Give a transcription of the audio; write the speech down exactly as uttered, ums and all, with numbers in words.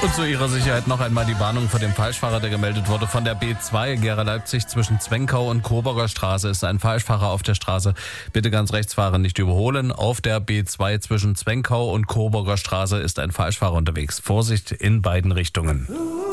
Und zu Ihrer Sicherheit noch einmal die Warnung vor dem Falschfahrer, der gemeldet wurde. Von der B zwei Gera Leipzig zwischen Zwenkau und Coburger Straße ist ein Falschfahrer auf der Straße. Bitte ganz rechts fahren, nicht überholen. Auf der B zwei zwischen Zwenkau und Coburger Straße ist ein Falschfahrer unterwegs. Vorsicht in beiden Richtungen.